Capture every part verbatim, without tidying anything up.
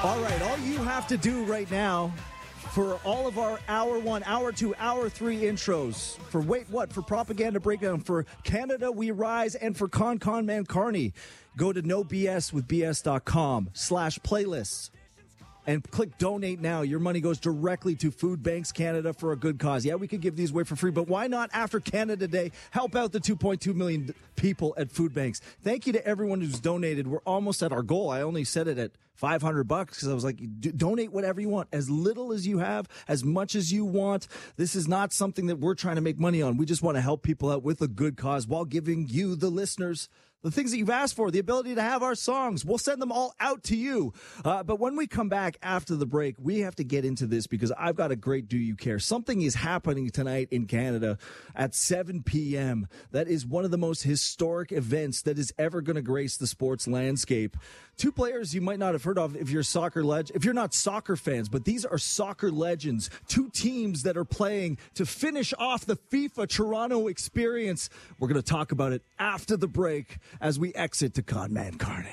All right, all you have to do right now for all of our hour one, hour two, hour three intros, for Wait What, for Propaganda Breakdown, for Canada We Rise, and for Con Con Man Carney, go to no b s with b s dot com slash playlists. And click donate now. Your money goes directly to Food Banks Canada for a good cause. Yeah, we could give these away for free, but why not after Canada Day help out the two point two million people at Food Banks? Thank you to everyone who's donated. We're almost at our goal. I only set it at five hundred bucks because I was like, donate whatever you want, as little as you have, as much as you want. This is not something that we're trying to make money on. We just want to help people out with a good cause while giving you, the listeners, the things that you've asked for, the ability to have our songs. We'll send them all out to you. Uh, but when we come back after the break, we have to get into this because I've got a great Do You Care. Something is happening tonight in Canada at seven p.m. That is one of the most historic events that is ever going to grace the sports landscape. Two players you might not have heard of if you're soccer leg- if you're not soccer fans, but these are soccer legends. Two teams that are playing to finish off the FIFA Toronto experience. We're going to talk about it after the break as we exit to Con Man Carney.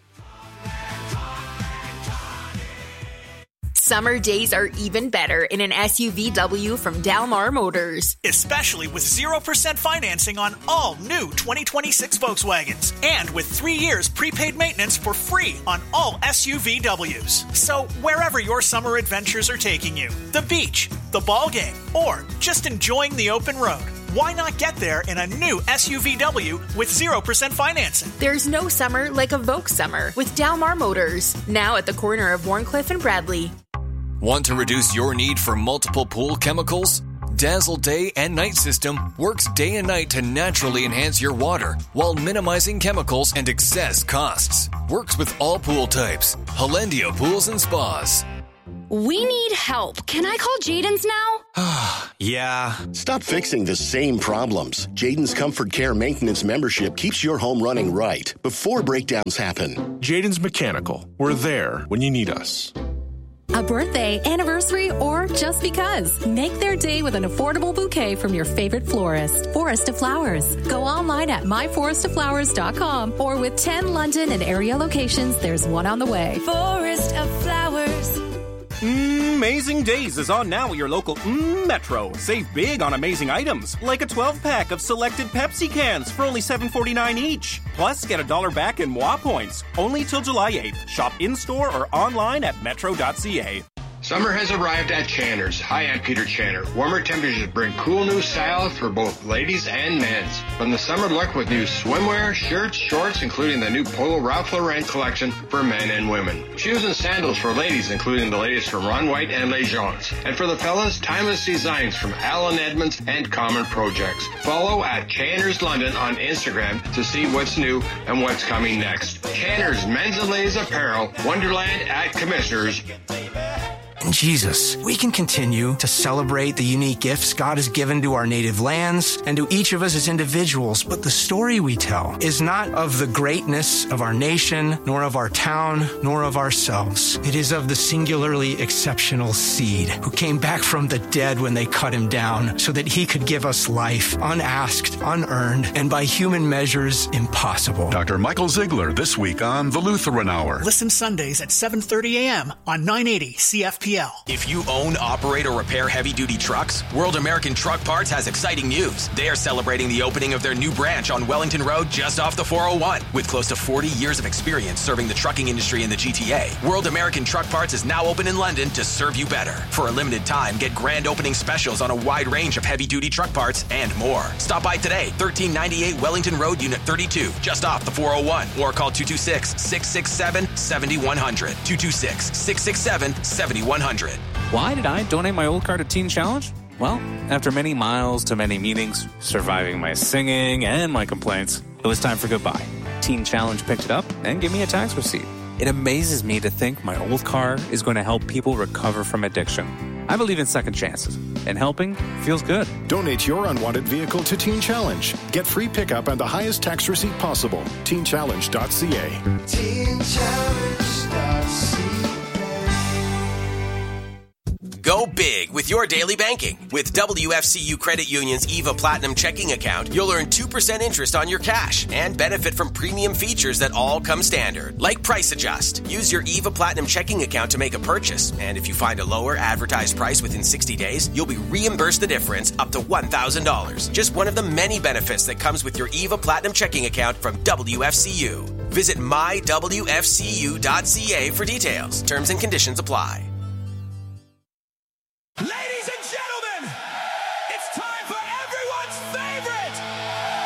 Summer days are even better in an S U V W from Dalmar Motors. Especially with zero percent financing on all new twenty twenty-six Volkswagens. And with three years prepaid maintenance for free on all S U V Ws. So wherever your summer adventures are taking you, the beach, the ball game, or just enjoying the open road, why not get there in a new S U V W with zero percent financing? There's no summer like a Volks summer with Dalmar Motors. Now at the corner of Warncliffe and Bradley. Want to reduce your need for multiple pool chemicals? Dazzle Day and Night System works day and night to naturally enhance your water while minimizing chemicals and excess costs. Works with all pool types. Hollandia Pools and Spas. We need help. Can I call Jaden's now? Yeah. Stop fixing the same problems. Jaden's Comfort Care Maintenance membership keeps your home running right before breakdowns happen. Jaden's Mechanical. We're there when you need us. A birthday, anniversary, or just because. Make their day with an affordable bouquet from your favorite florist. Forest of Flowers. Go online at my forest of flowers dot com or with ten London and area locations, there's one on the way. Forest of Flowers. Amazing Days is on now at your local mm, Metro. Save big on amazing items, like a twelve-pack of selected Pepsi cans for only seven forty-nine each. Plus, get a dollar back in M W A points, only till July eighth. Shop in-store or online at metro dot c a. Summer has arrived at Channer's. Hi, I'm Peter Channer. Warmer temperatures bring cool new styles for both ladies and men's. From the summer look with new swimwear, shirts, shorts, including the new Polo Ralph Lauren collection for men and women. Shoes and sandals for ladies, including the latest from Ron White and Les Gens. And for the fellas, timeless designs from Alan Edmonds and Common Projects. Follow at Channer's London on Instagram to see what's new and what's coming next. Channer's Men's and Ladies Apparel, Wonderland at Commissioners. Jesus, we can continue to celebrate the unique gifts God has given to our native lands and to each of us as individuals, but the story we tell is not of the greatness of our nation, nor of our town, nor of ourselves. It is of the singularly exceptional seed who came back from the dead when they cut him down so that he could give us life, unasked, unearned, and by human measures, impossible. Doctor Michael Ziegler this week on The Lutheran Hour. Listen Sundays at seven thirty a.m. on nine eighty C F P L. If you own, operate, or repair heavy-duty trucks, World American Truck Parts has exciting news. They are celebrating the opening of their new branch on Wellington Road just off the four oh one. With close to forty years of experience serving the trucking industry in the G T A, World American Truck Parts is now open in London to serve you better. For a limited time, get grand opening specials on a wide range of heavy-duty truck parts and more. Stop by today, thirteen ninety-eight Wellington Road, Unit thirty-two, just off the four oh one, or call two two six, six six seven, seven one zero zero, two two six, six six seven, seven one zero zero. Why did I donate my old car to Teen Challenge? Well, after many miles to many meetings, surviving my singing and my complaints, it was time for goodbye. Teen Challenge picked it up and gave me a tax receipt. It amazes me to think my old car is going to help people recover from addiction. I believe in second chances, and helping feels good. Donate your unwanted vehicle to Teen Challenge. Get free pickup and the highest tax receipt possible. teen challenge dot c a. teen challenge dot c a. Go big with your daily banking. With W F C U Credit Union's EVA Platinum checking account, you'll earn two percent interest on your cash and benefit from premium features that all come standard, like Price Adjust. Use your EVA Platinum checking account to make a purchase, and if you find a lower advertised price within sixty days, you'll be reimbursed the difference up to one thousand dollars. Just one of the many benefits that comes with your EVA Platinum checking account from W F C U. Visit my w f c u dot c a for details. Terms and conditions apply.